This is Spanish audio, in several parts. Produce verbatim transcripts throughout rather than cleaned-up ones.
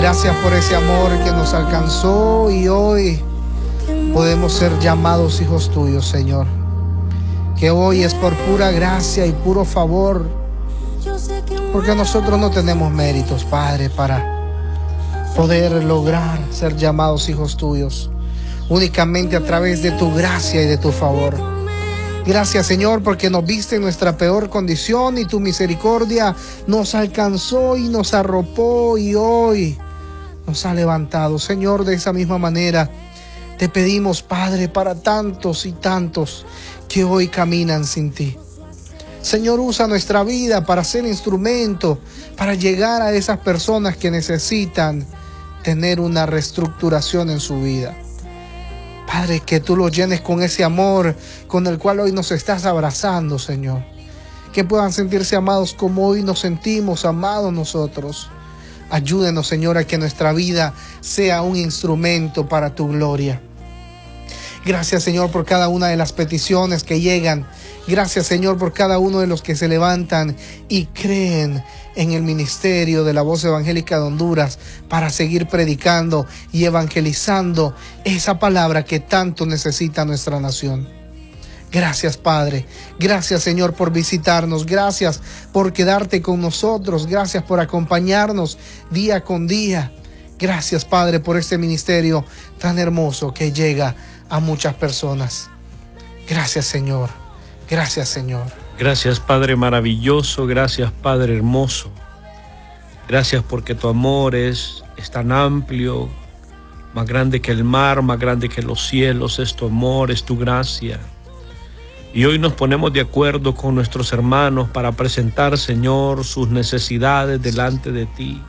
Gracias por ese amor que nos alcanzó y hoy podemos ser llamados hijos tuyos, Señor. Que hoy es por pura gracia y puro favor, porque nosotros no tenemos méritos, Padre, para poder lograr ser llamados hijos tuyos. Únicamente a través de tu gracia y de tu favor. Gracias, Señor, porque nos viste en nuestra peor condición y tu misericordia nos alcanzó y nos arropó y hoy nos ha levantado. Señor, de esa misma manera te pedimos, Padre, para tantos y tantos que hoy caminan sin ti. Señor, usa nuestra vida para ser instrumento, para llegar a esas personas que necesitan tener una reestructuración en su vida. Padre, que tú los llenes con ese amor con el cual hoy nos estás abrazando, Señor. Que puedan sentirse amados como hoy nos sentimos amados nosotros. Ayúdenos, Señor, a que nuestra vida sea un instrumento para tu gloria. Gracias, Señor, por cada una de las peticiones que llegan. Gracias, Señor, por cada uno de los que se levantan y creen en el ministerio de la Voz Evangélica de Honduras para seguir predicando y evangelizando esa palabra que tanto necesita nuestra nación. Gracias, Padre. Gracias, Señor, por visitarnos. Gracias por quedarte con nosotros. Gracias por acompañarnos día con día. Gracias, Padre, por este ministerio tan hermoso que llega a muchas personas. Gracias, Señor. Gracias, Señor. Gracias, Padre maravilloso. Gracias, Padre hermoso. Gracias porque tu amor es, es tan amplio, más grande que el mar, más grande que los cielos. Es tu amor, es tu gracia. Y hoy nos ponemos de acuerdo con nuestros hermanos para presentar, Señor, sus necesidades delante de ti.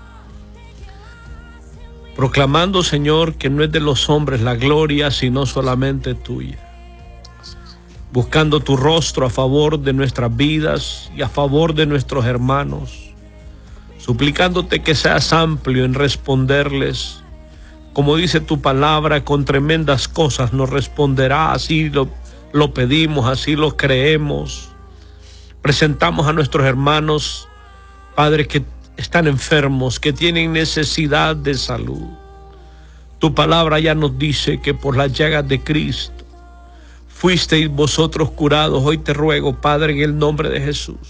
Proclamando, Señor, que no es de los hombres la gloria, sino solamente tuya. Buscando tu rostro a favor de nuestras vidas y a favor de nuestros hermanos. Suplicándote que seas amplio en responderles. Como dice tu palabra, con tremendas cosas nos responderá. Así lo, lo pedimos, así lo creemos. Presentamos a nuestros hermanos, Padre, que están enfermos, que tienen necesidad de salud. Tu palabra ya nos dice que por las llagas de Cristo fuisteis vosotros curados. Hoy te ruego, Padre, en el nombre de Jesús,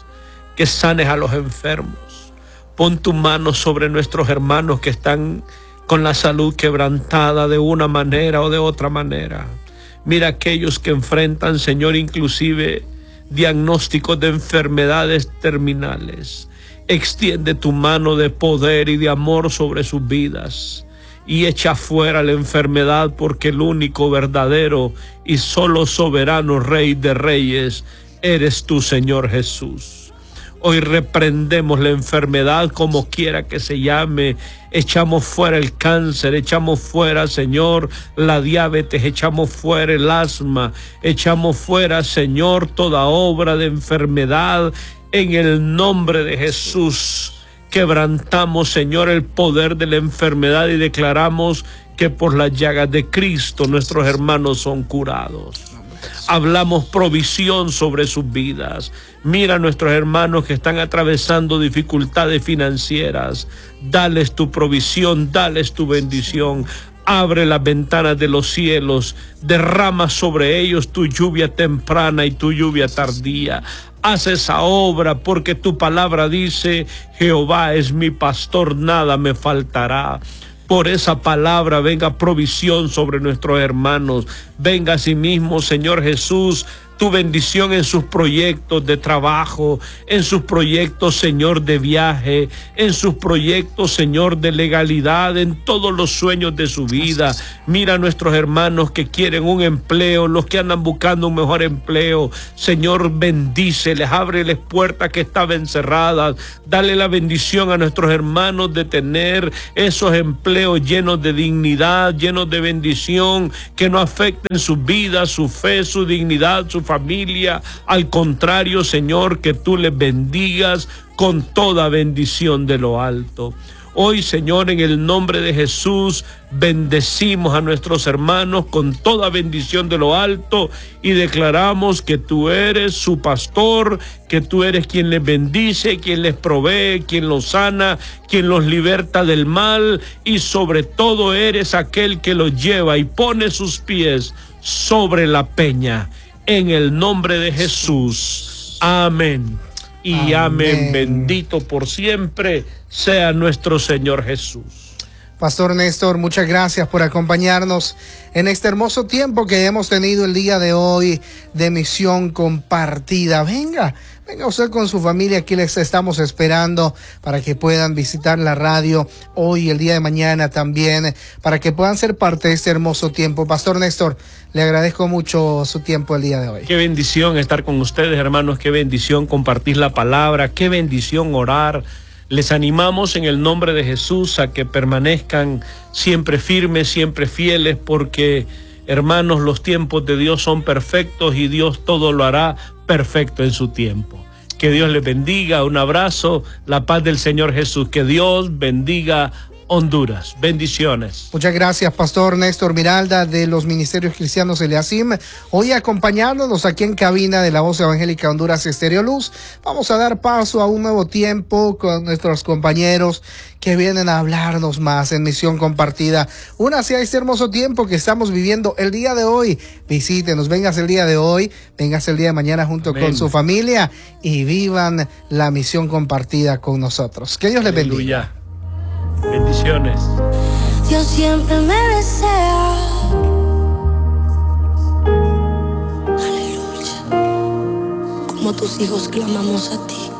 que sanes a los enfermos. Pon tu mano sobre nuestros hermanos que están con la salud quebrantada de una manera o de otra manera. Mira aquellos que enfrentan, Señor, inclusive diagnósticos de enfermedades terminales. Extiende tu mano de poder y de amor sobre sus vidas y echa fuera la enfermedad, porque el único verdadero y solo soberano Rey de Reyes eres tú, Señor Jesús. Hoy reprendemos la enfermedad como quiera que se llame. Echamos fuera el cáncer, echamos fuera, Señor, la diabetes, echamos fuera el asma, echamos fuera, Señor, toda obra de enfermedad. En el nombre de Jesús, quebrantamos, Señor, el poder de la enfermedad y declaramos que por las llagas de Cristo nuestros hermanos son curados. Hablamos provisión sobre sus vidas. Mira a nuestros hermanos que están atravesando dificultades financieras. Dales tu provisión, dales tu bendición. Abre las ventanas de los cielos, derrama sobre ellos tu lluvia temprana y tu lluvia tardía. Haz esa obra, porque tu palabra dice: Jehová es mi pastor, nada me faltará. Por esa palabra venga provisión sobre nuestros hermanos. Venga asimismo, Señor Jesús, tu bendición en sus proyectos de trabajo, en sus proyectos, Señor, de viaje, en sus proyectos, Señor, de legalidad, en todos los sueños de su vida. Mira a nuestros hermanos que quieren un empleo, los que andan buscando un mejor empleo. Señor, bendíceles, ábreles puertas que estaban cerradas. Dale la bendición a nuestros hermanos de tener esos empleos llenos de dignidad, llenos de bendición, que no afecten su vida, su fe, su dignidad, su familia. Al contrario, Señor, que tú les bendigas con toda bendición de lo alto. Hoy, Señor, en el nombre de Jesús, bendecimos a nuestros hermanos con toda bendición de lo alto y declaramos que tú eres su pastor, que tú eres quien les bendice, quien les provee, quien los sana, quien los liberta del mal y sobre todo eres aquel que los lleva y pone sus pies sobre la peña. En el nombre de Jesús. Amén. Y amén. amén. Bendito por siempre sea nuestro Señor Jesús. Pastor Néstor, muchas gracias por acompañarnos en este hermoso tiempo que hemos tenido el día de hoy de misión compartida. Venga, venga usted con su familia, aquí les estamos esperando para que puedan visitar la radio hoy, el día de mañana también, para que puedan ser parte de este hermoso tiempo. Pastor Néstor, le agradezco mucho su tiempo el día de hoy. Qué bendición estar con ustedes, hermanos, qué bendición compartir la palabra, qué bendición orar. Les animamos en el nombre de Jesús a que permanezcan siempre firmes, siempre fieles, porque, hermanos, los tiempos de Dios son perfectos y Dios todo lo hará perfecto en su tiempo. Que Dios les bendiga, un abrazo, la paz del Señor Jesús, que Dios bendiga Honduras. Bendiciones. Muchas gracias, Pastor Néstor Miralda de los Ministerios Cristianos Eliasim, hoy acompañándonos aquí en cabina de la Voz Evangélica Honduras Estéreo Luz. Vamos a dar paso a un nuevo tiempo con nuestros compañeros que vienen a hablarnos más en Misión Compartida. Únase a este hermoso tiempo que estamos viviendo el día de hoy. Visítenos, vengas el día de hoy, vengas el día de mañana junto Amén. Con su familia y vivan la Misión Compartida con nosotros. Que Dios les bendiga. Bendiciones. Dios siempre me desea. Aleluya. Como tus hijos clamamos a ti.